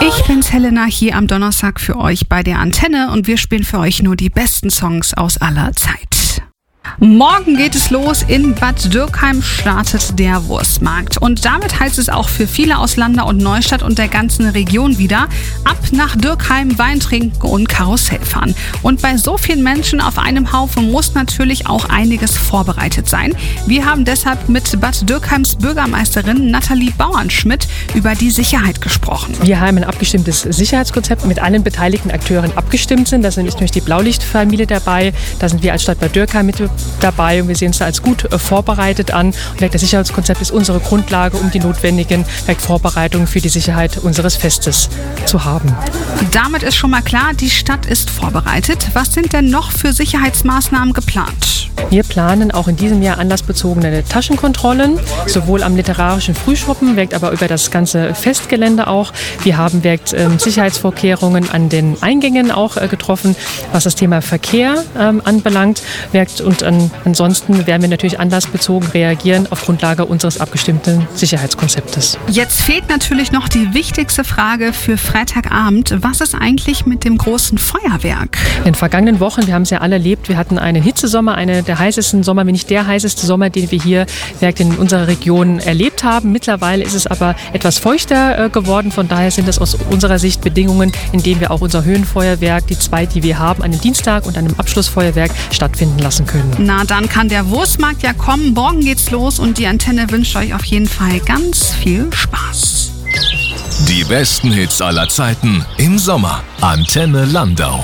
Ich bin's Helena hier am Donnerstag für euch bei der Antenne und wir spielen für euch nur die besten Songs aus aller Zeit. Morgen geht es los. In Bad Dürkheim startet der Wurstmarkt. Und damit heißt es auch für viele aus Landau und Neustadt und der ganzen Region wieder: ab nach Dürkheim, Wein trinken und Karussell fahren. Und bei so vielen Menschen auf einem Haufen muss natürlich auch einiges vorbereitet sein. Wir haben deshalb mit Bad Dürkheims Bürgermeisterin Nathalie Bauernschmidt über die Sicherheit gesprochen. Wir haben ein abgestimmtes Sicherheitskonzept mit allen beteiligten Akteuren abgestimmt sind. Da sind nicht nur die Blaulichtfamilie dabei, da sind wir als Stadt Bad Dürkheim mit dabei und wir sehen es als gut vorbereitet an. Und das Sicherheitskonzept ist unsere Grundlage, um die notwendigen Vorbereitungen für die Sicherheit unseres Festes zu haben. Damit ist schon mal klar, die Stadt ist vorbereitet. Was sind denn noch für Sicherheitsmaßnahmen geplant? Wir planen auch in diesem Jahr anlassbezogene Taschenkontrollen, sowohl am literarischen Frühschoppen, wirkt aber über das ganze Festgelände auch. Wir haben Sicherheitsvorkehrungen an den Eingängen auch getroffen, was das Thema Verkehr anbelangt. Und ansonsten werden wir natürlich anlassbezogen reagieren auf Grundlage unseres abgestimmten Sicherheitskonzeptes. Jetzt fehlt natürlich noch die wichtigste Frage für Freitagabend. Was ist eigentlich mit dem großen Feuerwerk? In den vergangenen Wochen, wir haben es ja alle erlebt, wir hatten einen Hitzesommer, einer der heißesten Sommer, wenn nicht der heißeste Sommer, den wir hier in unserer Region erlebt haben. Mittlerweile ist es aber etwas feuchter geworden. Von daher sind es aus unserer Sicht Bedingungen, in denen wir auch unser Höhenfeuerwerk, die zwei, die wir haben, an einem Dienstag und einem Abschlussfeuerwerk stattfinden lassen können. Na, dann kann der Wurstmarkt ja kommen. Morgen geht's los und die Antenne wünscht euch auf jeden Fall ganz viel Spaß. Die besten Hits aller Zeiten im Sommer. Antenne Landau.